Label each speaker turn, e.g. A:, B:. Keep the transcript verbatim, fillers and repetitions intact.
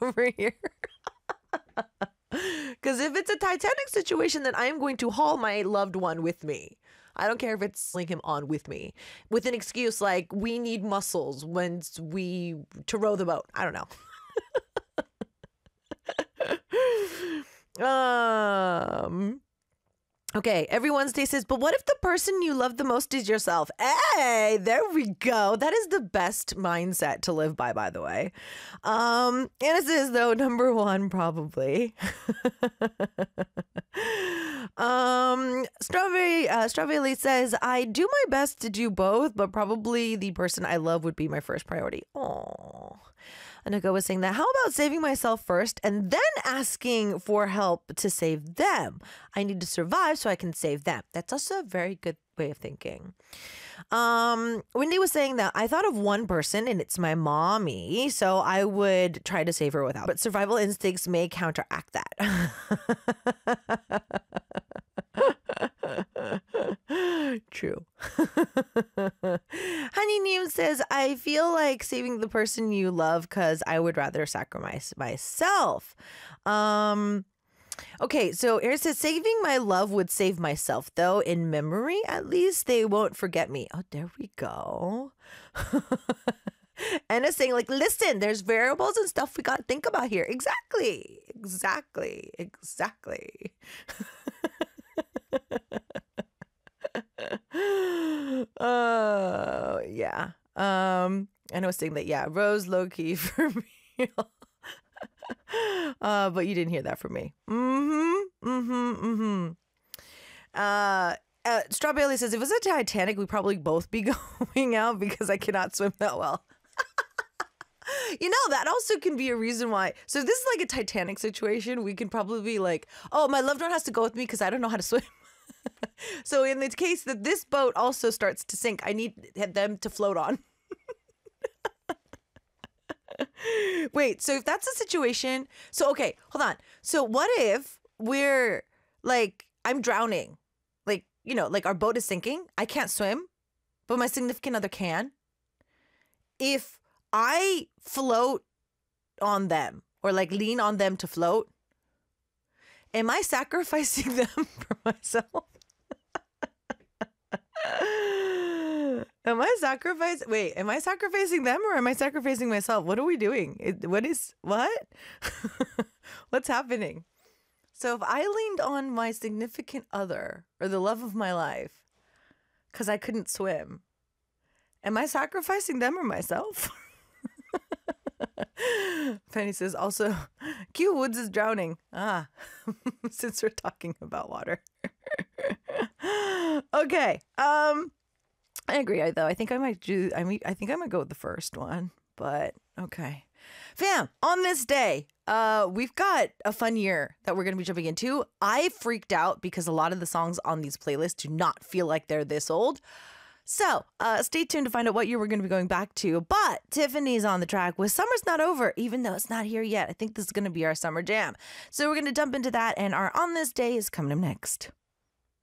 A: over here. Because if it's a Titanic situation, then I am going to haul my loved one with me. I don't care if it's link him on with me with an excuse like we need muscles when we to row the boat. I don't know. um. Okay, every Wednesday says, but what if the person you love the most is yourself? Hey, there we go. That is the best mindset to live by, by the way. Um, and it says, though, number one, probably. um, Strawberry, uh, Strawberry says, I do my best to do both, but probably the person I love would be my first priority. Aww. Anika was saying that, how about saving myself first and then asking for help to save them? I need to survive so I can save them. That's also a very good way of thinking. Um, Wendy was saying that I thought of one person and it's my mommy, so I would try to save her without. But survival instincts may counteract that. True. Honey Neem says, I feel like saving the person you love because I would rather sacrifice myself. Um, okay, so Erin says, saving my love would save myself, though. In memory, at least, they won't forget me. Oh, there we go. Anna's saying, like, listen, there's variables and stuff we got to think about here. Exactly. Exactly. Exactly. uh yeah um and I was saying that yeah Rose low key for me. uh but you didn't hear that from me. Mm-hmm mm-hmm mm-hmm uh, uh Strawberry says, if it was a Titanic we'd probably both be going out because I cannot swim that well. You know, that also can be a reason why. So if this is like a Titanic situation, we can probably be like, oh, my loved one has to go with me because I don't know how to swim. So in the case that this boat also starts to sink, I need them to float on. Wait, so if that's a situation, so okay, hold on. So what if we're like, I'm drowning, like, you know, like our boat is sinking. I can't swim, but my significant other can. If I float on them or like lean on them to float, am I sacrificing them for myself? Am I sacrificing? Wait, am I sacrificing them or am I sacrificing myself? What are we doing? It, what is, what? What's happening? So if I leaned on my significant other or the love of my life because I couldn't swim, am I sacrificing them or myself? Penny says, also, Q Woods is drowning. Ah, since we're talking about water. Okay. Um, I agree, though. I think I might do, I mean, I think I might go with the first one, but okay. Fam, on this day, uh, we've got a fun year that we're going to be jumping into. I freaked out because a lot of the songs on these playlists do not feel like they're this old. So uh, stay tuned to find out what year we're going to be going back to. But Tiffany's on the track with Summer's Not Over, even though it's not here yet. I think this is going to be our summer jam. So we're going to jump into that, and our On This Day is coming up next.